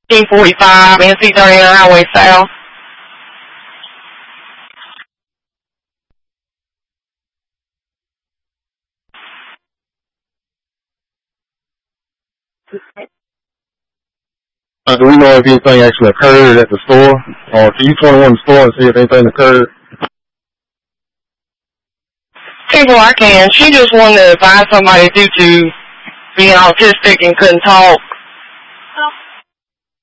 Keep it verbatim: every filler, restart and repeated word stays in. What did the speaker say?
fifteen forty-five, N C thirty-nine Highway South. Uh, do we know if anything actually occurred at the store? Or can you twenty-one the store and see if anything occurred? People I can. She just wanted to find somebody due to being autistic and couldn't talk.